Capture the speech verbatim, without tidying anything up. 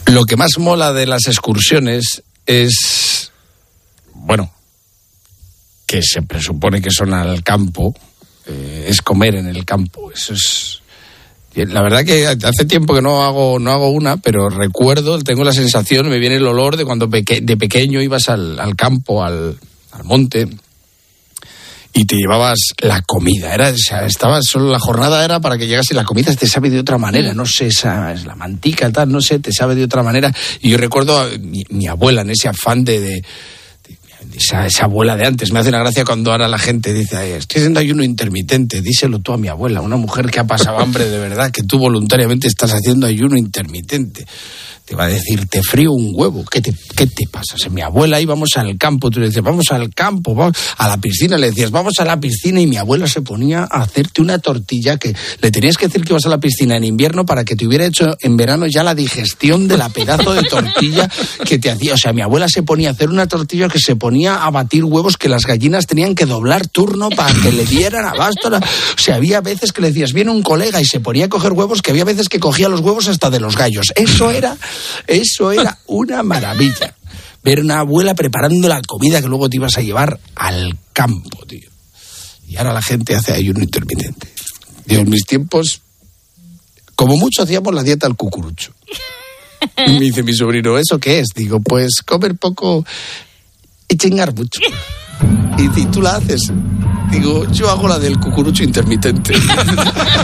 Lo que más mola de las excursiones es, bueno, que se presupone que son al campo, eh, es comer en el campo. Eso es... La verdad que hace tiempo que no hago no hago una, pero recuerdo, tengo la sensación, me viene el olor de cuando peque, de pequeño ibas al, al campo, al, al monte, y te llevabas la comida. Era, o sea, estaba solo la jornada era para que llegase, la comida te sabe de otra manera, no sé, esa es la mantica, tal, no sé, te sabe de otra manera. Y yo recuerdo a mi, mi abuela en ese afán de... de Esa, esa abuela de antes. Me hace una gracia cuando ahora la gente dice, ay, estoy haciendo ayuno intermitente. Díselo tú a mi abuela, una mujer que ha pasado hambre de verdad, que tú voluntariamente estás haciendo ayuno intermitente. Te va a decir, te frío un huevo. ¿Qué te, qué te pasa? O sea, mi abuela íbamos al campo, tú le decías, vamos al campo, vamos a la piscina, le decías, vamos a la piscina, y mi abuela se ponía a hacerte una tortilla que le tenías que decir que ibas a la piscina en invierno para que te hubiera hecho en verano ya la digestión de la pedazo de tortilla que te hacía. O sea, mi abuela se ponía a hacer una tortilla que se ponía a batir huevos, que las gallinas tenían que doblar turno para que le dieran abasto. O sea, había veces que le decías, viene un colega, y se ponía a coger huevos, que había veces que cogía los huevos hasta de los gallos. Eso era... Eso era una maravilla. Ver una abuela preparando la comida que luego te ibas a llevar al campo, tío. Y ahora la gente hace ayuno intermitente. Yo en mis tiempos, como mucho, hacíamos la dieta al cucurucho. Y me dice mi sobrino, ¿eso qué es? Digo, pues comer poco y chingar mucho. Y, y tú la haces. Digo, yo hago la del cucurucho intermitente.